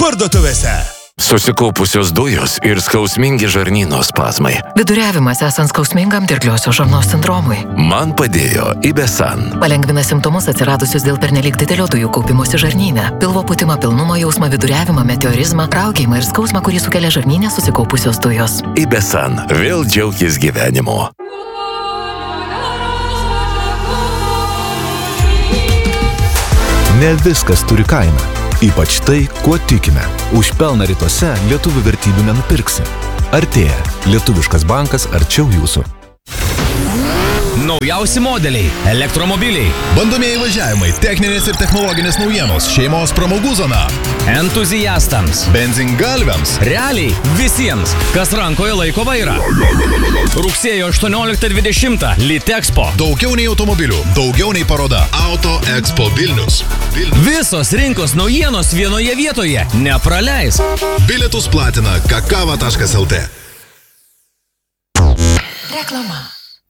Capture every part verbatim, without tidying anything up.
parduotuvėse. Susikaupusios dujos ir skausmingi žarnyno spazmai. Viduriavimas esant skausmingam dirgliosios žarnos sindromui. Man padėjo Ibesan. Palengvina simptomus atsiradusius dėl pernelyg didelio dujų kaupimosi žarnyne. Pilvo pūtimą, pilnumo jausmą, viduriavimą, meteorizmą, raukėjimą ir skausmą, kurį sukelia žarnyne susikaupusios dujos. Ibesan. Vėl džiaukis gyvenimu. Ne viskas turi kainą. Ypač tai, kuo tikime. Už pelną rytuose lietuvių vertybių nenupirksi. Artėja. Lietuviškas bankas arčiau jūsų. Naujausi modeliai, elektromobiliai, bandomieji važiavimai, techninės ir technologinės naujienos, šeimos pramogų zona, entuziastams, benzingalviams, realiai visiems, kas rankoje laiko vairą. Rugsėjo aštuonioliktą dvidešimtą Litexpo. Daugiau nei automobilių, daugiau nei paroda. Auto Expo Vilnius. Vilnius. Visos rinkos naujienos vienoje vietoje. Nepraleis. Bilietus platina kakava taškas el te. Reklama.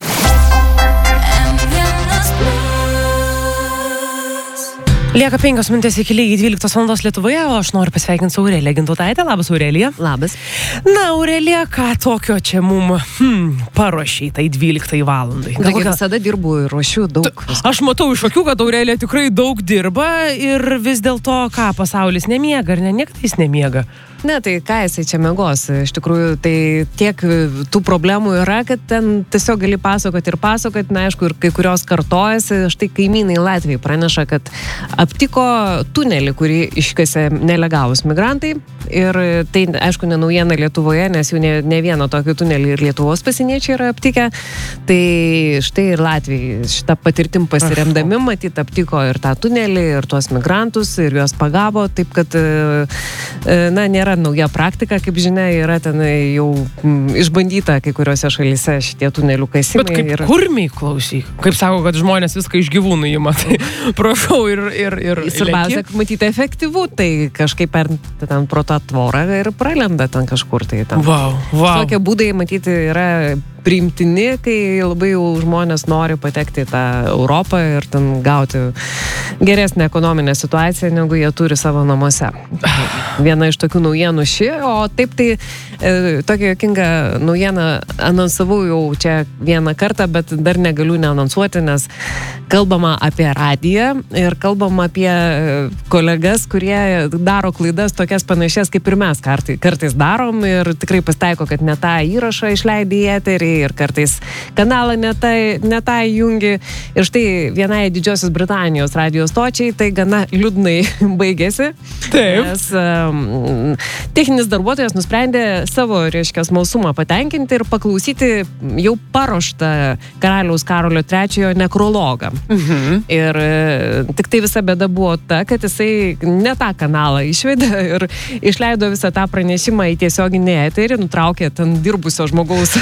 Lieka penkios minutės iki lygiai dvyliktos valandos Lietuvoje, o aš noriu pasveikinti su Aurelija Gintautaitė. Labas, Aurelija. Labas. Na, Aurelija, ką tokio čia mum hmm, paruošiai tai dvyliktai valandai? Gal kokia... visada dirbu ir ruošiu daug. Tu, aš matau iš akių, kad Aurelija tikrai daug dirba ir vis dėlto, ką pasaulis nemiega, ar ne, niekada jis nemiega. Ne, tai ką jisai čia mėgos. Iš tikrųjų, tai tiek tų problemų yra, kad ten tiesiog gali pasakoti ir pasakoti, na, aišku, ir kai kurios kartojasi. Štai kaimynai Latvijai praneša, kad aptiko tunelį, kurį iškasė nelegalūs migrantai. Ir tai, aišku, ne naujiena Lietuvoje, nes jau ne, ne vieno tokio tunelį ir Lietuvos pasieniečiai yra aptikę. Tai štai ir Latvijai šitą patirtim pasiremdami, matyt, aptiko ir tą tunelį, ir tuos migrantus, ir juos pagavo. Taip, kad, na, nėra nauja praktika, kaip žinia, yra ten jau m, išbandyta kai kuriuose šalyse šitie tunelių kasimai. Bet kaip ir... kurmiai, klausyk. Kaip sako, kad žmonės viską iš gyvūnų ima, tai prašau ir... ir, ir Svarbiausia, matyti efektyvų, tai kažkaip per ten pro tą tvorą ir pralenda ten kažkur. Tai ten. Wow, wow. Tokie būdai, matyti, yra priimtini, kai labai jau žmonės nori patekti į tą Europą ir ten gauti geresnę ekonominę situaciją, negu jie turi savo namuose. Viena iš tokių naujienų ši, o taip tai e, tokia jokinga naujiena anonsavau jau čia vieną kartą, bet dar negaliu neanonsuoti, nes kalbama apie radiją ir kalbama apie kolegas, kurie daro klaidas tokias panašias, kaip ir mes kartai, kartais darom ir tikrai pasitaiko, kad ne tą įrašą išleidai į eterį ir kartais kanalą ne tą, ne tą jungi. Ir štai vienai Didžiosios Britanijos radijos stočiai tai gana liūdnai baigėsi. Taip. Nes um, techninis darbuotojas nusprendė savo, reiškia, smalsumą patenkinti ir paklausyti jau paruoštą karaliaus Karolio trečiojo nekrologą. Mhm. Ir e, tik tai visa bėda buvo ta, kad jisai ne tą kanalą išvedė ir išleido visą tą pranešimą į tiesioginį eterį, nutraukė ten dirbusio žmogaus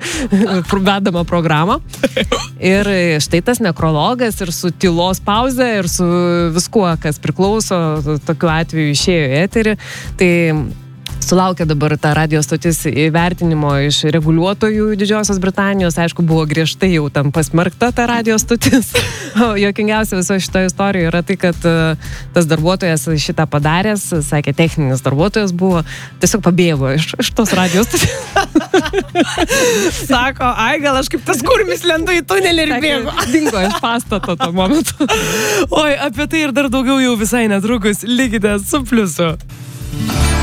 vedamą programą. Ir štai tas nekrologas ir su tylos pauze ir su viskuo, kas priklauso, tokiu atveju išėjo į eterį. Tai sulaukė dabar ta radijos stotis įvertinimo iš reguliuotojų Didžiosios Britanijos. Aišku, buvo griežtai jau tam pasmerkta ta radijos stotis. O jokingiausia viso šito istorijoje yra tai, kad tas darbuotojas šitą padaręs, sakė, techninis darbuotojas buvo, tiesiog pabėgo iš, iš tos radijos stotis. Sako, ai, gal aš kaip tas kurmis lendu į tunelį ir bėgo. Dingo iš pastato tuo momentu. Oi, apie tai ir dar daugiau jau visai netrukus. Likite su Pliusu.